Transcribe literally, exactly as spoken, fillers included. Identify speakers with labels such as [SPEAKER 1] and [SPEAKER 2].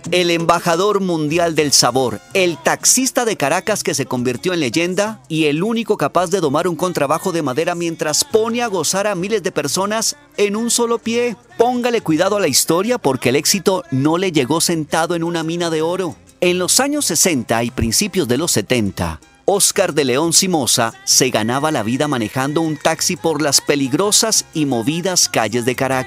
[SPEAKER 1] El embajador mundial del sabor, el taxista de Caracas que se convirtió en leyenda y el único capaz de domar un contrabajo de madera mientras pone a gozar a miles de personas en un solo pie. Póngale cuidado a la historia porque el éxito no le llegó sentado en una mina de oro. En los años sesenta y principios de los setenta, Óscar de León Simosa se ganaba la vida manejando un taxi por las peligrosas y movidas calles de Caracas.